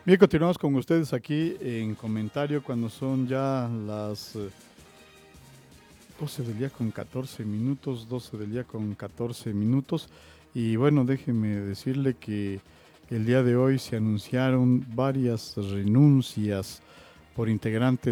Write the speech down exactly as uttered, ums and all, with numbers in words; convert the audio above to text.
Bien, continuamos con ustedes aquí en comentario cuando son ya las eh, doce del día con catorce minutos, doce del día con catorce minutos. Y bueno, déjeme decirle que el día de hoy se anunciaron varias renuncias por integrantes